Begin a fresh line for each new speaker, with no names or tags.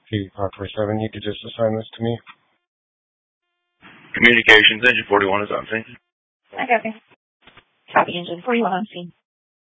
Key 547, you could just assign this to me.
Communications, engine 41 is on scene.
I copy. Copy, engine 41 on scene.